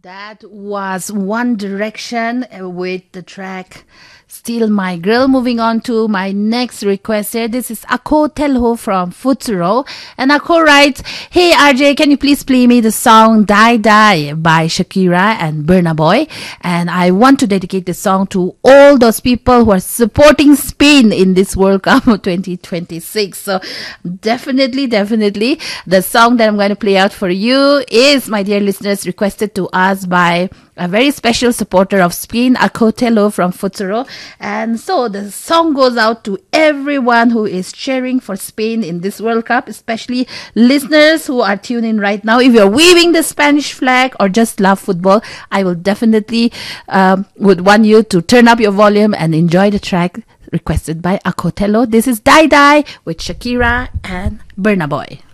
That was One Direction with the track Steal My Girl. Moving on to my next request here. This is Ako Telho from Futuro. And Ako writes, "Hey RJ, can you please play me the song Die Die by Shakira and Burna Boy? And I want to dedicate this song to all those people who are supporting Spain in this World Cup of 2026. So definitely, the song that I'm going to play out for you is, my dear listeners, requested to us by a very special supporter of Spain, Acotelo from Futuro. And so the song goes out to everyone who is cheering for Spain in this World Cup, especially listeners who are tuned in right now. If you're waving the Spanish flag or just love football, I will definitely would want you to turn up your volume and enjoy the track requested by Acotelo. This is Die Die with Shakira and Burna Boy.